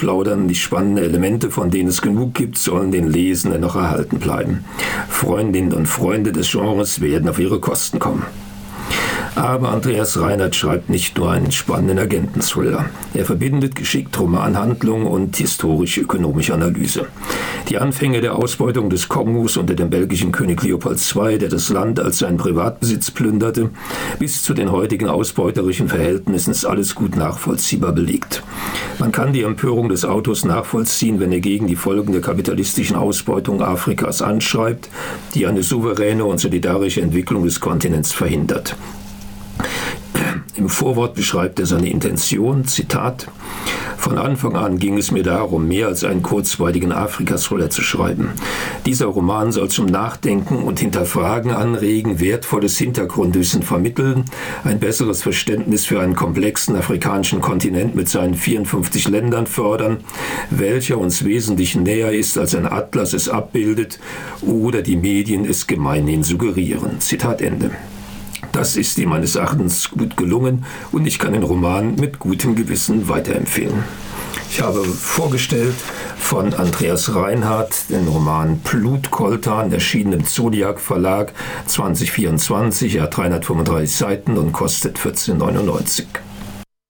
ausplaudern. Die spannenden Elemente, von denen es genug gibt, sollen den Lesenden noch erhalten bleiben. Freundinnen und Freunde des Genres werden auf ihre Kosten kommen. Aber Andreas Reinhardt schreibt nicht nur einen spannenden Agenten-Thriller. Er verbindet geschickt Romanhandlung und historisch-ökonomische Analyse. Die Anfänge der Ausbeutung des Kongos unter dem belgischen König Leopold II., der das Land als seinen Privatbesitz plünderte, bis zu den heutigen ausbeuterischen Verhältnissen ist alles gut nachvollziehbar belegt. Man kann die Empörung des Autors nachvollziehen, wenn er gegen die Folgen der kapitalistischen Ausbeutung Afrikas anschreibt, die eine souveräne und solidarische Entwicklung des Kontinents verhindert. Im Vorwort beschreibt er seine Intention, Zitat: Von Anfang an ging es mir darum, mehr als einen kurzweiligen Afrika-Thriller zu schreiben. Dieser Roman soll zum Nachdenken und Hinterfragen anregen, wertvolles Hintergrundwissen vermitteln, ein besseres Verständnis für einen komplexen afrikanischen Kontinent mit seinen 54 Ländern fördern, welcher uns wesentlich näher ist, als ein Atlas es abbildet oder die Medien es gemeinhin suggerieren. Zitat Ende. Das ist ihm meines Erachtens gut gelungen und ich kann den Roman mit gutem Gewissen weiterempfehlen. Ich habe vorgestellt von Andreas Reinhardt den Roman Blutkoltan, erschienen im Zodiac Verlag 2024. Er hat 335 Seiten und kostet 14,99 €.